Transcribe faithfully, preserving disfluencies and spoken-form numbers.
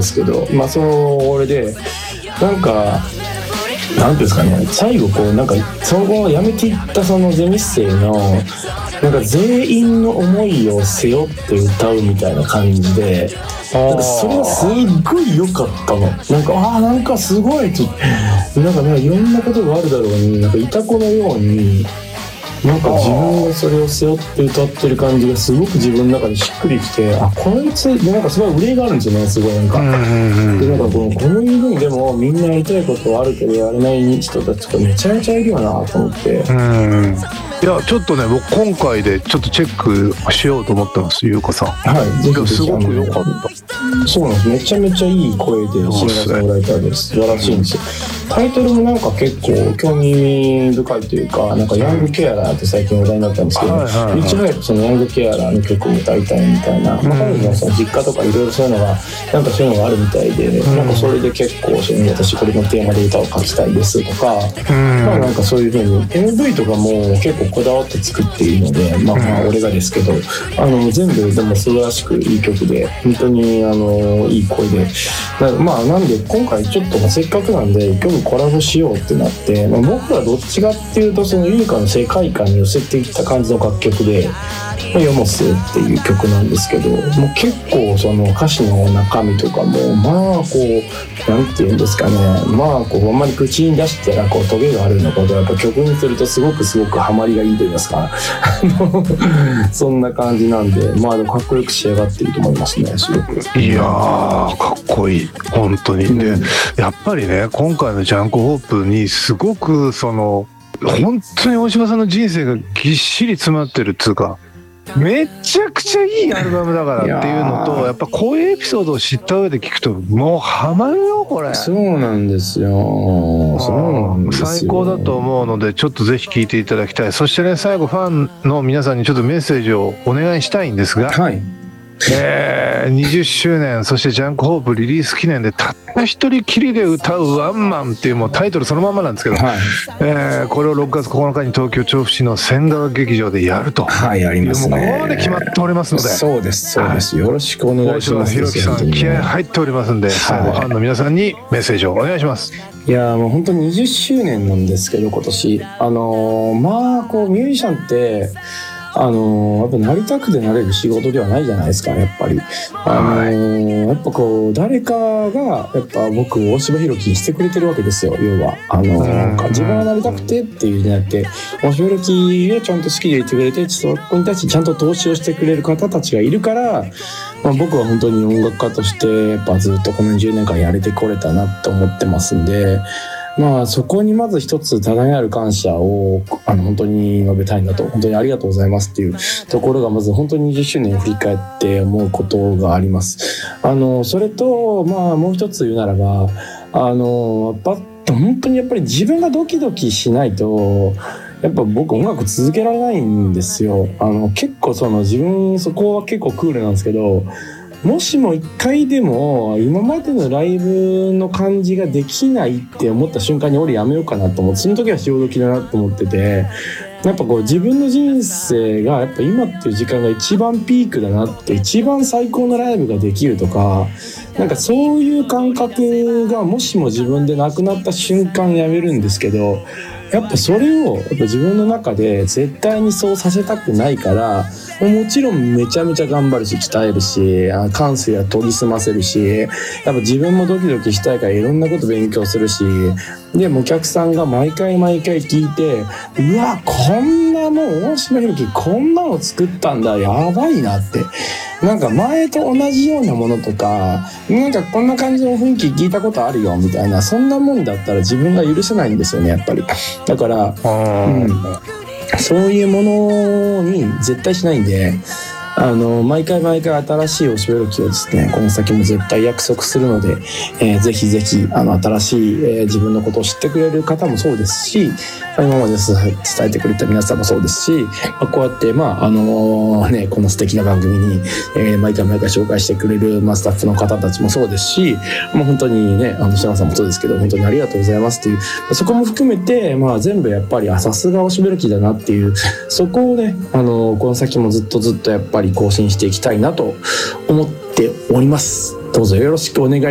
ですけど、まあそれでなんかなんていうんですかね、最後こうなんかその後辞めていったそのゼミ生のなんか全員の思いを背負って歌うみたいな感じで、なんかそれがすっごい良かったの。なんかああなんかすごいってなんかねいろんなことがあるだろうに、なんかいた子のようになんか自分がそれを背負って歌ってる感じがすごく自分の中でしっくりきて、あこいつでなんかすごい憂いがあるんですよね、すごいなんか、うんうんうん、でなんかこのこういう風にでもみんなやりたいことはあるけどやれない人たちがめちゃめちゃいるよなと思って、うん、 いやちょっとね僕今回でちょっとチェックしようと思ってます。ゆうかさん、 はいぜひぜひ、 すごく良かった。 そうなんです、めちゃめちゃいい声でシンガーソングライターです。素晴らしいんですよ。タイトルもなんか結構興味深いというか、なんかヤングケアラーって最近話題になったんですけど、はいはいはい、いち早くそのヤングケアラーの曲を歌いたいみたいな、まあ、彼女のその実家とかいろいろそういうのがなんかそういうのがあるみたいで、うん、なんかそれで結構その私これのテーマで歌を書きたいですとか、うん、まあなんかそういう風に エムブイ とかも結構こだわって作っているので、まあまあ俺がですけど、あの全部でも素晴らしくいい曲で本当にあのいい声で、まあなんで今回ちょっとせっかくなんで曲コラボしようってなって、まあ、僕はどっちかっていうとそのユイカの世界観に寄せていった感じの楽曲で「ヨモス」っていう曲なんですけど、もう結構その歌詞の中身とかもまあこうなんていうんですかね、まあこうあんまり口に出したらこうトゲがあるようなことはやっぱ曲にするとすごくすごくハマりがいいと言いますかそんな感じなんで、まあでもかっこよく仕上がっていると思いますね。すごくいやーかっこいい本当に、うん、でやっぱりね今回のジャンクホープにすごくその本当に大島さんの人生がぎっしり詰まってるっつうか、めちゃくちゃいいアルバムだからっていうのと、やっぱこういうエピソードを知った上で聞くともうハマるよこれ。 そうなんですよ、そうなんですよ、 最高だと思うのでちょっとぜひ聴いていただきたい。そしてね最後ファンの皆さんにちょっとメッセージをお願いしたいんですが、 はい、 えー、にじゅっしゅうねんそしてジャンクホープリリース記念でたった一人きりで歌うワンマンっていうもうタイトルそのまんまなんですけど、はい、えー、これをろくがつここのかに東京調布市の千川劇場でやると、 はい、やりますね。 もうここまで決まっておりますので、 そうですそうです、はい、よろしくお願いします。 ひろきさん気合入っておりますんで、はい、最後ファンの皆さんにメッセージをお願いします。 いやもう本当ににじゅっしゅうねんなんですけど今年あのー、まあこうミュージシャンってあのー、やっぱなりたくてなれる仕事ではないじゃないですかやっぱり。あのー、やっぱこう誰かがやっぱ僕大島ひろきにしてくれてるわけですよ。要はあのー、自分がなりたくてっていうんじゃなくて大島ひろきをちゃんと好きでいてくれてそこに対してちゃんと投資をしてくれる方たちがいるから、まあ、僕は本当に音楽家としてやっぱずっとこのじゅうねんかんやれてこれたなと思ってますんで、まあそこにまず一つ多大なる感謝をあの本当に述べたいんだと、本当にありがとうございますっていうところがまず本当ににじゅっしゅうねんを振り返って思うことがあります。あのそれとまあもう一つ言うならばあのやっぱ本当にやっぱり自分がドキドキしないとやっぱ僕音楽続けられないんですよ。あの結構その自分そこは結構クールなんですけど、もしも一回でも今までのライブの感じができないって思った瞬間に俺やめようかなと思って、その時は潮時だなと思ってて、やっぱこう自分の人生がやっぱ今っていう時間が一番ピークだなって、一番最高のライブができるとか、なんかそういう感覚がもしも自分でなくなった瞬間やめるんですけど、やっぱそれをやっぱ自分の中で絶対にそうさせたくないから、もちろんめちゃめちゃ頑張るし鍛えるし感性は研ぎ澄ませるし、やっぱ自分もドキドキしたいからいろんなこと勉強するし、でお客さんが毎回毎回聞いて、うわこんなもう大島ひろきこんなの作ったんだやばいなって、なんか前と同じようなものとかなんかこんな感じの雰囲気聞いたことあるよみたいな、そんなもんだったら自分が許せないんですよねやっぱり。だから、うん、そういうものに絶対しないんで、あの毎回毎回新しいおしべろきをですねこの先も絶対約束するので、えー、ぜひぜひあの新しい、えー、自分のことを知ってくれる方もそうですし、今まで伝えてくれた皆さんもそうですし、まあ、こうやってまああのー、ねこの素敵な番組に、えー、毎回毎回紹介してくれる、まあ、スタッフの方たちもそうですし、もう本当にねあの品川さんもそうですけど本当にありがとうございますっていう、そこも含めてまあ全部やっぱりあさすがおしべろきだなっていう、そこをねあのー、この先もずっとずっとやっぱり更新していきたいなと思っております。どうぞよろしくお願い